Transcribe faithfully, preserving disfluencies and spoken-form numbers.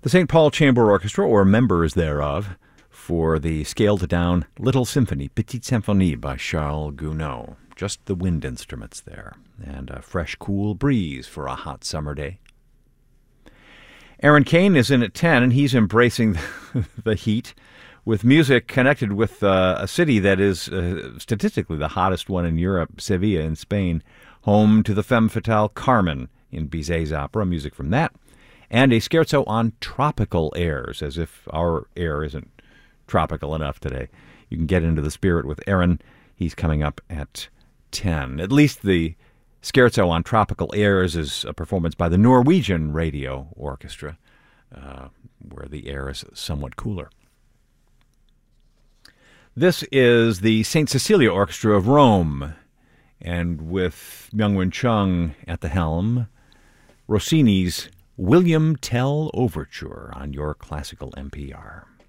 The Saint Paul Chamber Orchestra, or members thereof, for the scaled-down Little Symphony, Petite Symphonie by Charles Gounod. Just the wind instruments there, and a fresh, cool breeze for a hot summer day. Aaron Kane is in at ten, and he's embracing the heat with music connected with uh, a city that is uh, statistically the hottest one in Europe, Sevilla in Spain, home to the femme fatale Carmen in Bizet's opera, music from that, and a scherzo on tropical airs, as if our air isn't tropical enough today. You can get into the spirit with Aaron. He's coming up at ten. At least the scherzo on tropical airs is a performance by the Norwegian Radio Orchestra, uh, where the air is somewhat cooler. This is the Saint Cecilia Orchestra of Rome, and with Myung-Whun Chung at the helm, Rossini's William Tell Overture on your classical N P R.